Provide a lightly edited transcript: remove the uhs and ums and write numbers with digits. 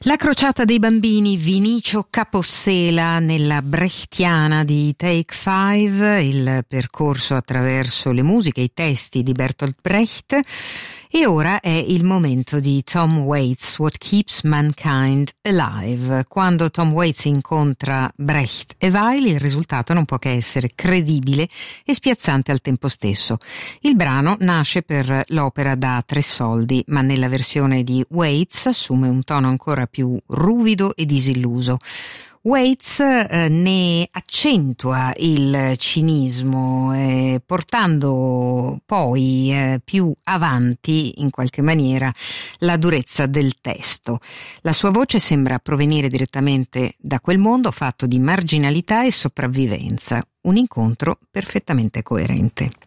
La crociata dei bambini, Vinicio Capossela nella brechtiana di Take Five, il percorso attraverso le musiche e i testi di Bertolt Brecht. E ora è il momento di Tom Waits, What Keeps Mankind Alive. Quando Tom Waits incontra Brecht e Weill, il risultato non può che essere credibile e spiazzante al tempo stesso. Il brano nasce per l'opera da 3 soldi, ma nella versione di Waits assume un tono ancora più ruvido e disilluso. Waits ne accentua il cinismo, portando poi più avanti in qualche maniera la durezza del testo. La sua voce sembra provenire direttamente da quel mondo fatto di marginalità e sopravvivenza, un incontro perfettamente coerente.